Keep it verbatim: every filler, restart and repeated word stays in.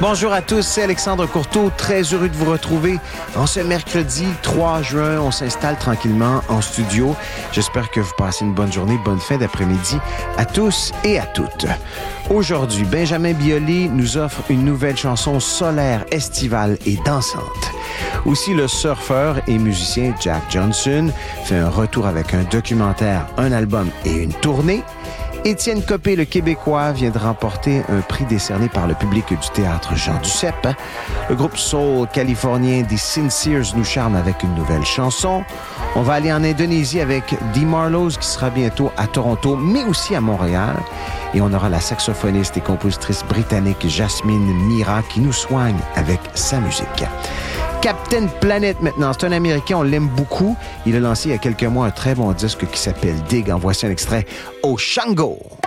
Bonjour à tous, c'est Alexandre Courteau, très heureux de vous retrouver. En ce mercredi trois juin, on s'installe tranquillement en studio. J'espère que vous passez une bonne journée, bonne fin d'après-midi à tous et à toutes. Aujourd'hui, Benjamin Biolay nous offre une nouvelle chanson solaire, estivale et dansante. Aussi, le surfeur et musicien Jack Johnson fait un retour avec un documentaire, un album et une tournée. Étienne Copé, le Québécois, vient de remporter un prix décerné par le public du théâtre Jean Duceppe. Le groupe soul californien The Sinceres nous charme avec une nouvelle chanson. On va aller en Indonésie avec Dee Marlows qui sera bientôt à Toronto, mais aussi à Montréal. Et on aura la saxophoniste et compositrice britannique Jasmine Mira qui nous soigne avec sa musique. Captain Planet maintenant, c'est un Américain, on l'aime beaucoup. Il a lancé il y a quelques mois un très bon disque qui s'appelle Dig. En voici un extrait au Shango.